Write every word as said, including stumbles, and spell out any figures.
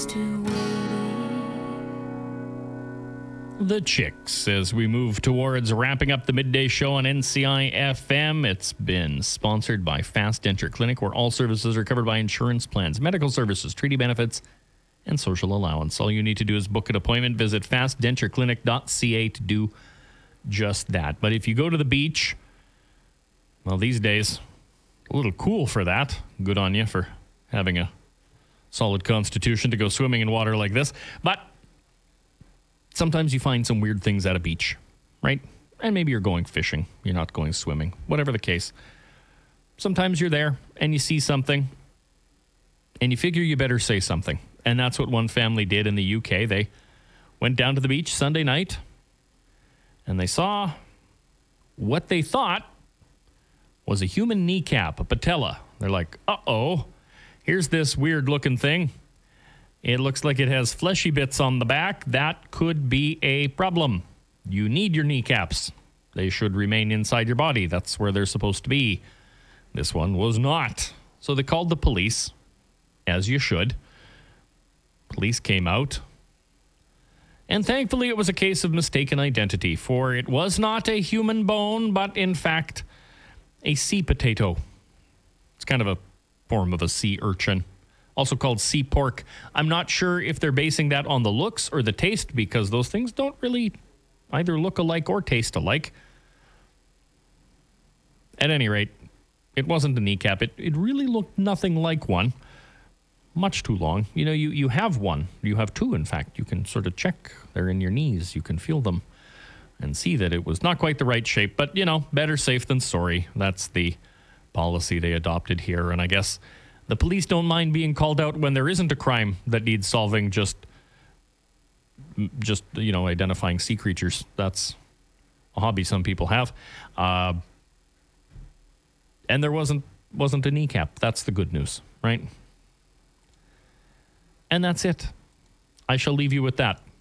used to waiting. The Chicks, as we move towards wrapping up the midday show on N C I F M. It's been sponsored by Fast Denture Clinic, where all services are covered by insurance plans, medical services, treaty benefits, and social allowance. All you need to do is book an appointment. Visit fast denture clinic dot c a to do just that. But if you go to the beach, well, these days, a little cool for that. Good on you for having a solid constitution to go swimming in water like this. But sometimes you find some weird things at a beach, right? And maybe you're going fishing. You're not going swimming. Whatever the case. Sometimes you're there and you see something and you figure you better say something. And that's what one family did in the U K. They went down to the beach Sunday night and they saw what they thought was a human kneecap, a patella. They're like, uh-oh, here's this weird-looking thing. It looks like it has fleshy bits on the back. That could be a problem. You need your kneecaps. They should remain inside your body. That's where they're supposed to be. This one was not. So they called the police, as you should. Police came out. And thankfully, it was a case of mistaken identity, for it was not a human bone, but in fact, a sea potato. It's kind of a form of a sea urchin, also called sea pork. I'm not sure if they're basing that on the looks or the taste, because those things don't really either look alike or taste alike. At any rate, it wasn't a kneecap. It, it really looked nothing like one. Much too long. You know, you, you have one. You have two, in fact. You can sort of check. They're in your knees. You can feel them and see that it was not quite the right shape. But, you know, better safe than sorry. That's the policy they adopted here. And I guess the police don't mind being called out when there isn't a crime that needs solving, just, just you know, identifying sea creatures. That's a hobby some people have. Uh, and there wasn't wasn't a kneecap. That's the good news, right? And that's it. I shall leave you with that.